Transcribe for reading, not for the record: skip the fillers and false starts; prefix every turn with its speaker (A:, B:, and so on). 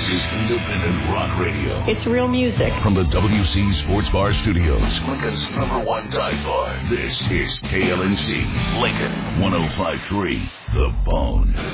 A: This is independent rock radio.
B: It's real music.
A: From the WC Sports Bar Studios, Lincoln's #1 dive bar. This is KLNC, Lincoln 105.3, The Bone.